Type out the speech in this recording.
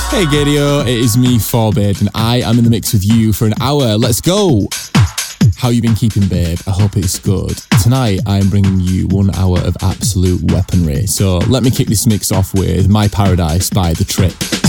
Hey Gadio, it is me, Forbid, and I am in the mix with you for an hour. Let's go! How you been keeping, babe? I hope it's good. Tonight, I'm bringing you 1 hour of absolute weaponry. So let me kick this mix off with My Paradise by The Trip.